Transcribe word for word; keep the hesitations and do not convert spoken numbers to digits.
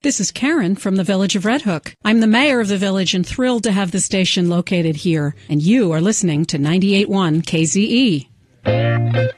This is Karen from the Village of Red Hook. I'm the mayor of the village and thrilled to have the station located here. And you are listening to ninety-eight point one K Z E.